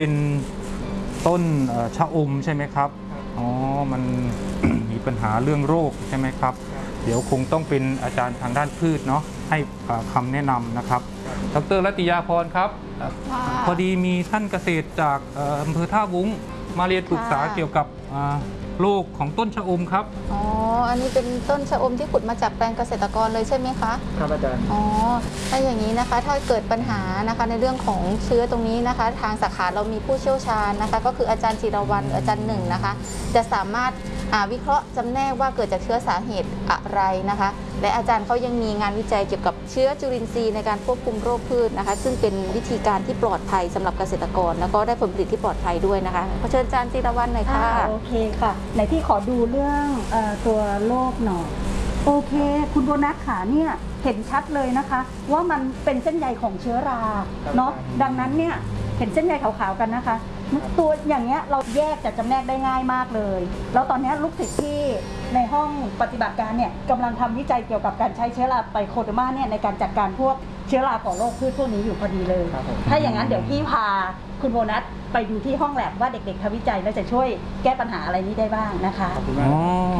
เป็นต้นชะอมใช่ไหมครับอ๋อมัน มีปัญหาเรื่องโรคใช่ไหมครับเดี๋ยวคงต้องเป็นอาจารย์ทางด้านพืชเนาะให้คำแนะนำนะครับดร.รัตยาพรครับพอดีมีท่านเกษตรจากอำเภอท่าวุ้งมาเรียนปรึกษาเกี่ยวกับโรคของต้นชะอมครับอ๋ออันนี้เป็นต้นชะอมที่ขุดมาจากแปลงเกษตรกรเลยใช่ไหมคะครับอาจารย์อ๋อถ้าอย่างนี้นะคะถ้าเกิดปัญหานะคะในเรื่องของเชื้อตรงนี้นะคะทางสาขาเรามีผู้เชี่ยวชาญนะคะก็คืออาจารย์จิรวรรณอาจารย์หนึ่งนะคะจะสามารถวิเคราะห์จำแนกว่าเกิดจากเชื้อสาเหตุอะไรนะคะและอาจารย์เขายังมีงานวิจัยเกี่ยวกับเชื้อจุลินทรีย์ในการควบคุมโรคพืชนะคะซึ่งเป็นวิธีการที่ปลอดภัยสำหรับเกษตรกรแล้วก็ได้ผลผลิตที่ปลอดภัยด้วยนะคะขอเชิญอาจารย์จิรวรรณหน่อยค่ะโอเคค่ะไหนที่ขอดูเรื่องตัวโรคหน่อยโอเคคุณโบนัสขาเนี่ยเห็นชัดเลยนะคะว่ามันเป็นเส้นใยของเชื้อราเนาะดังนั้นเนี่ยเห็นเส้นใยขาวๆกันนะคะตัวอย่างเงี้ยเราแยกจะจำแนกได้ง่ายมากเลยแล้วตอนนี้ลูกศิษย์ที่ในห้องปฏิบัติการเนี่ยกำลังทำวิจัยเกี่ยวกับการใช้เชื้อราไบโคเดอร์มาเนี่ยในการจัดการพวกเชื้อราก่อโรคพืชพวกนี้อยู่พอดีเลยถ้าอย่างนั้นเดี๋ยวพี่พาคุณโบนัสไปดูที่ห้องแลบว่าเด็กๆทำวิจัยแล้วจะช่วยแก้ปัญหาอะไรนี้ได้บ้างนะคะ